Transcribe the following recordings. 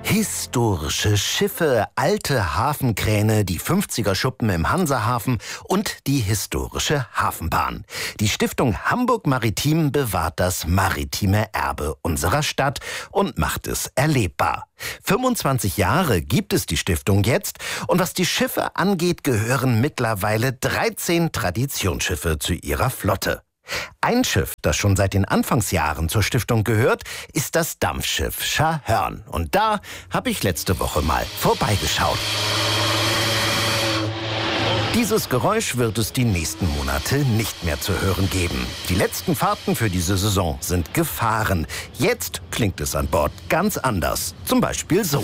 Historische Schiffe, alte Hafenkräne, die 50er-Schuppen im Hansahafen und die historische Hafenbahn. Die Stiftung Hamburg Maritim bewahrt das maritime Erbe unserer Stadt und macht es erlebbar. 25 Jahre gibt es die Stiftung jetzt und was die Schiffe angeht, gehören mittlerweile 13 Traditionsschiffe zu ihrer Flotte. Ein Schiff, das schon seit den Anfangsjahren zur Stiftung gehört, ist das Dampfschiff Scharhörn. Und da habe ich letzte Woche mal vorbeigeschaut. Dieses Geräusch wird es die nächsten Monate nicht mehr zu hören geben. Die letzten Fahrten für diese Saison sind gefahren. Jetzt klingt es an Bord ganz anders. Zum Beispiel so.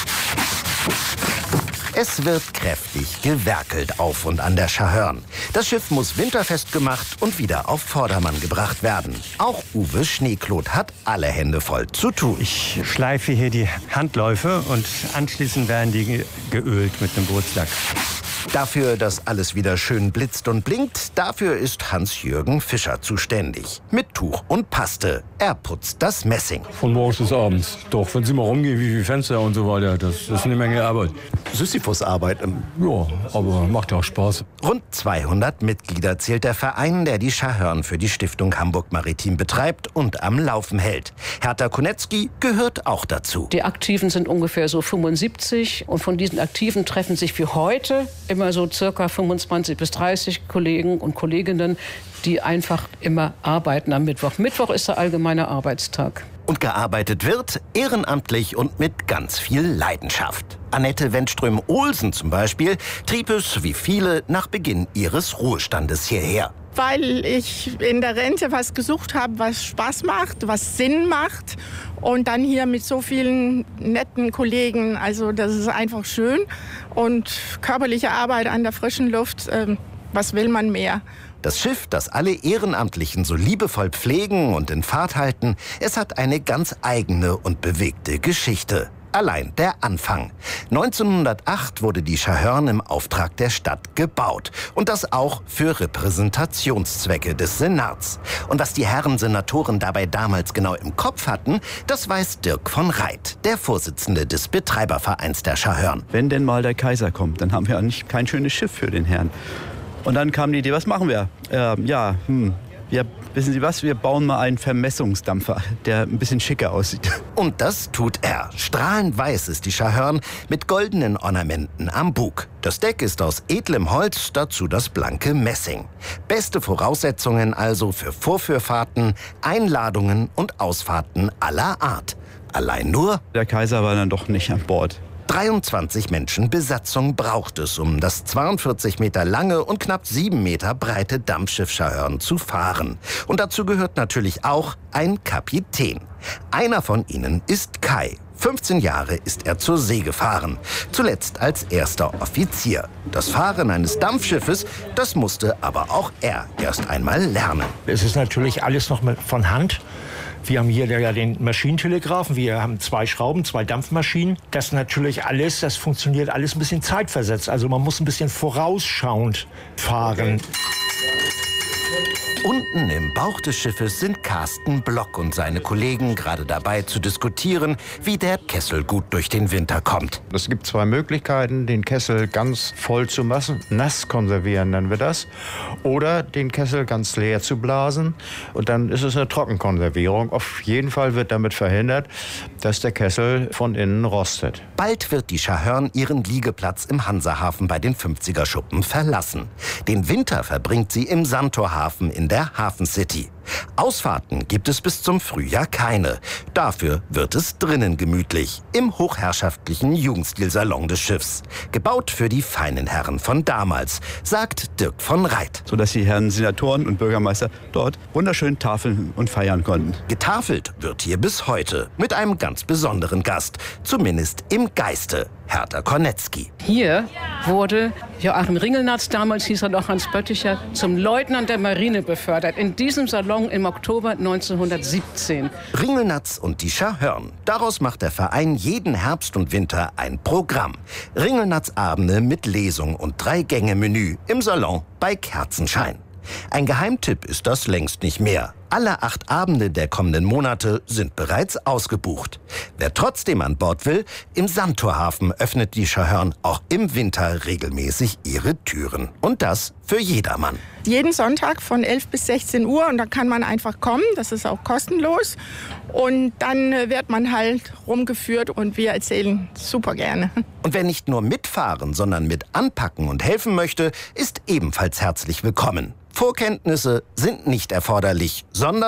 Es wird kräftig gewerkelt auf und an der Scharhörn. Das Schiff muss winterfest gemacht und wieder auf Vordermann gebracht werden. Auch Uwe Schneekloth hat alle Hände voll zu tun. Ich schleife hier die Handläufe und anschließend werden die geölt mit einem Bootslack. Dafür, dass alles wieder schön blitzt und blinkt, dafür ist Hans-Jürgen Fischer zuständig. Mit Tuch und Paste. Er putzt das Messing. Von morgens bis abends. Doch, wenn Sie mal rumgehen, wie viele Fenster und so weiter, das ist eine Menge Arbeit. Sisyphus-Arbeit. Ja, aber macht ja auch Spaß. Rund 200 Mitglieder zählt der Verein, der die Scharhörn für die Stiftung Hamburg Maritim betreibt und am Laufen hält. Hertha Konetzki gehört auch dazu. Die Aktiven sind ungefähr so 75 und von diesen Aktiven treffen sich für heute immer so circa 25 bis 30 Kollegen und Kolleginnen, die einfach immer arbeiten am Mittwoch. Mittwoch ist der allgemeine Arbeitstag. Und gearbeitet wird ehrenamtlich und mit ganz viel Leidenschaft. Annette Wendström-Olsen zum Beispiel trieb es, wie viele, nach Beginn ihres Ruhestandes hierher. Weil ich in der Rente was gesucht habe, was Spaß macht, was Sinn macht. Und dann hier mit so vielen netten Kollegen, also das ist einfach schön. Und körperliche Arbeit an der frischen Luft, was will man mehr? Das Schiff, das alle Ehrenamtlichen so liebevoll pflegen und in Fahrt halten, es hat eine ganz eigene und bewegte Geschichte. Allein der Anfang. 1908 wurde die Scharhörn im Auftrag der Stadt gebaut. Und das auch für Repräsentationszwecke des Senats. Und was die Herren Senatoren dabei damals genau im Kopf hatten, das weiß Dirk von Reit, der Vorsitzende des Betreibervereins der Scharhörn. Wenn denn mal der Kaiser kommt, dann haben wir eigentlich kein schönes Schiff für den Herrn. Und dann kam die Idee, was machen wir? Wissen Sie was, wir bauen mal einen Vermessungsdampfer, der ein bisschen schicker aussieht. Und das tut er. Strahlend weiß ist die Scharhörn mit goldenen Ornamenten am Bug. Das Deck ist aus edlem Holz, dazu das blanke Messing. Beste Voraussetzungen also für Vorführfahrten, Einladungen und Ausfahrten aller Art. Allein nur der Kaiser war dann doch nicht an Bord. 23 Menschen Besatzung braucht es, um das 42 Meter lange und knapp 7 Meter breite Dampfschiff Scharhörn zu fahren. Und dazu gehört natürlich auch ein Kapitän. Einer von ihnen ist Kai. 15 Jahre ist er zur See gefahren, zuletzt als erster Offizier. Das Fahren eines Dampfschiffes, das musste aber auch er erst einmal lernen. Es ist natürlich alles noch von Hand. Wir haben hier ja den Maschinentelegraphen, wir haben 2 Schrauben, 2 Dampfmaschinen. Das natürlich alles, das funktioniert alles ein bisschen zeitversetzt. Also man muss ein bisschen vorausschauend fahren. Unten im Bauch des Schiffes sind Carsten Block und seine Kollegen gerade dabei zu diskutieren, wie der Kessel gut durch den Winter kommt. Es gibt 2 Möglichkeiten, den Kessel ganz voll zu machen, nass konservieren nennen wir das, oder den Kessel ganz leer zu blasen und dann ist es eine Trockenkonservierung. Auf jeden Fall wird damit verhindert, dass der Kessel von innen rostet. Bald wird die Scharhörn ihren Liegeplatz im Hansahafen bei den 50er-Schuppen verlassen. Den Winter verbringt sie im Sandtorhafen in der Hafen City. Ausfahrten gibt es bis zum Frühjahr keine. Dafür wird es drinnen gemütlich, im hochherrschaftlichen Jugendstilsalon des Schiffs. Gebaut für die feinen Herren von damals, sagt Dirk von Reit. Sodass die Herren Senatoren und Bürgermeister dort wunderschön tafeln und feiern konnten. Getafelt wird hier bis heute mit einem ganz besonderen Gast, zumindest im Geiste. Hertha Konetzki. Hier wurde Joachim Ringelnatz, damals hieß er noch Hans Bötticher, zum Leutnant der Marine befördert. In diesem Salon im Oktober 1917. Ringelnatz und die Scharhörn. Daraus macht der Verein jeden Herbst und Winter ein Programm. Ringelnatz-Abende mit Lesung und 3-Gänge-Menü im Salon bei Kerzenschein. Ein Geheimtipp ist das längst nicht mehr. Alle 8 Abende der kommenden Monate sind bereits ausgebucht. Wer trotzdem an Bord will, im Sandtorhafen öffnet die Scharhörn auch im Winter regelmäßig ihre Türen. Und das für jedermann. Jeden Sonntag von 11 bis 16 Uhr und da kann man einfach kommen, das ist auch kostenlos. Und dann wird man halt rumgeführt und wir erzählen super gerne. Und wer nicht nur mitfahren, sondern mit anpacken und helfen möchte, ist ebenfalls herzlich willkommen. Vorkenntnisse sind nicht erforderlich, sondern